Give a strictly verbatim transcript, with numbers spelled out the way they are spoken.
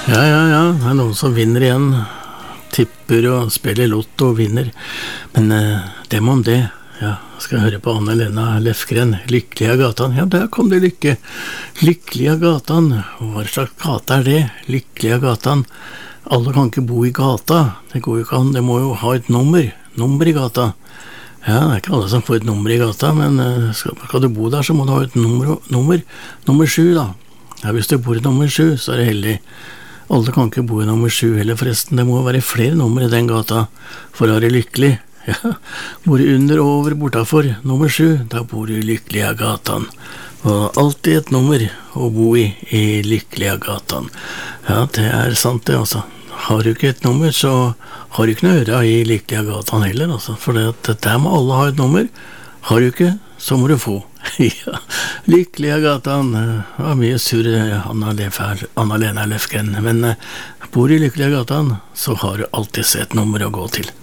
Ja, ja, ja, det er noen som vinner igjen. Tipper og spiller lotto og vinner. Men eh, dem om det. Ja, skal jeg høre på Anna-Lena Lefgren. Lykkelig av gatan. Ja, der kom det lykke. Lykkelig av gatan. Hva slags gata er det? Lykkelig av gatan. Alle kan ikke bo i gata. Det går jo ikke an. Det må jo ha et nummer. Nummer i gata. Ja, det er ikke alle som får et nummer i gata, men eh, skal, skal du bo der, så må du ha et nummer. Nummer, nummer sju, da. Ja, hvis du bor i nummer sju, så er det heldig. Alle kan ikke bo i nummer sju heller, forresten. Det må være flere nummer i den gata for å være lykkelig. Ja, bor du under og over bortafor nummer sju, da bor du lykkelig av gatan. Og alltid et nummer å bo i i lykkelig av gatan. Ja, det er sant det, altså. Har du ikke et nummer, så har du ikke noe øre i lykkelig av gatan heller, altså. For det, der må alle ha et nummer. Har du ikke, så må du få. Ja, lykkelig av gatan. Det var mye sur Anna-Lena Lefgren, men bor du i lykkelig av gatan, så har du alltid et nummer å gå til.